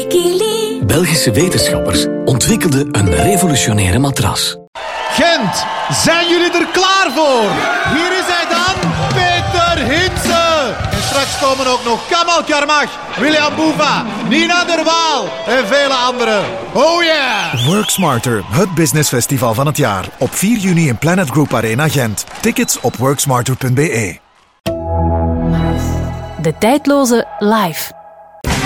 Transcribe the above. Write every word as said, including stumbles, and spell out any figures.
Kikili. Belgische wetenschappers ontwikkelden een revolutionaire matras. Gent, zijn jullie er klaar voor? Hier is hij dan, Peter Hintze. En straks komen ook nog Kamal Karmach, William Boeva, Nina der Waal en vele anderen. Oh yeah! Work Smarter, het businessfestival van het jaar. Op vier juni in Planet Group Arena Gent. Tickets op worksmarter punt be. De tijdloze Live.